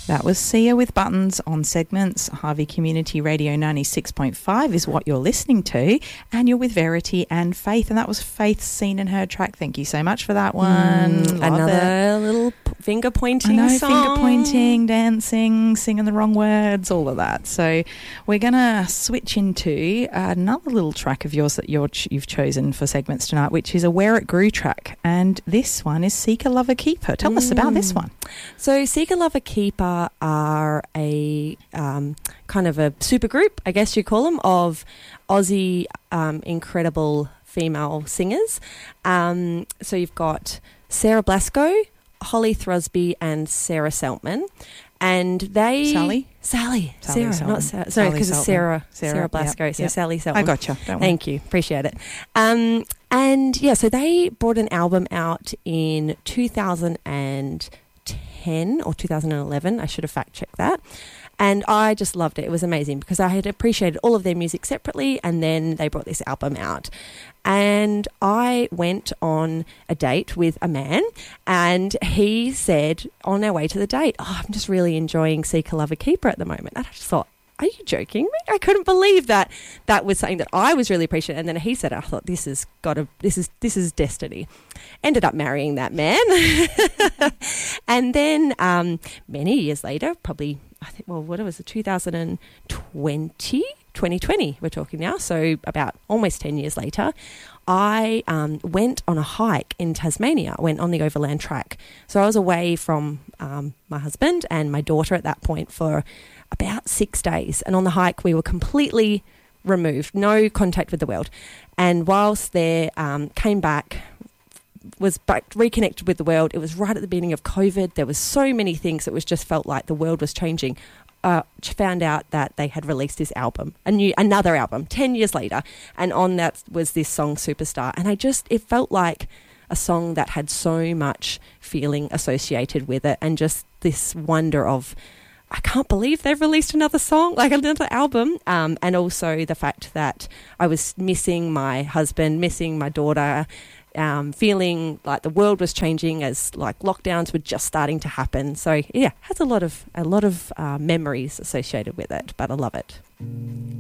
That was Sia with Buttons on Segments. Harvey Community Radio 96.5 is what you're listening to, and you're with Verity and Faith, and that was Faith's Seen and Heard track. Thank you so much for that one. Another little finger pointing song. Finger pointing, dancing, singing the wrong words, all of that. So we're going to switch into another little track of yours that you've chosen for Segments tonight, which is a Where It Grew track, and this one is Seeker Lover Keeper. Tell us about this one. So Seeker Lover Keeper are a kind of a super group, I guess you call them, of Aussie incredible female singers. So you've got Sarah Blasco, Holly Throsby and Sarah Seltman. And they... Sally, Sarah, Seltman. Not Sarah. Sorry, because it's Sarah Blasco. Yep, so yep. Sally Seltman. I gotcha. Don't worry. Thank you. Appreciate it. And yeah, so they brought an album out in 2010 or 2011. I should have fact-checked that. And I just loved it. It was amazing because I had appreciated all of their music separately, and then they brought this album out. And I went on a date with a man, and he said on our way to the date, I'm just really enjoying Seeker Lover Keeper at the moment. And I just thought, are you joking me? I couldn't believe that was something that I was really appreciating. And then he said, I thought, this is destiny. Ended up marrying that man. And then many years later, probably, I think, what was it, 2020 we're talking now, so about almost 10 years later, I went on a hike in Tasmania. I went on the Overland Track. So I was away from my husband and my daughter at that point for about 6 days. And on the hike, we were completely removed, no contact with the world. And whilst there, came back, was reconnected with the world. It was right at the beginning of COVID. There was so many things that was just felt like the world was changing. Found out that they had released this album, another album, 10 years later, and on that was this song Superstar. And it felt like a song that had so much feeling associated with it, and just this wonder of, I can't believe they've released another song, like another album. And also the fact that I was missing my husband, missing my daughter, feeling like the world was changing as like lockdowns were just starting to happen. So yeah, has a lot of memories associated with it, but I love it.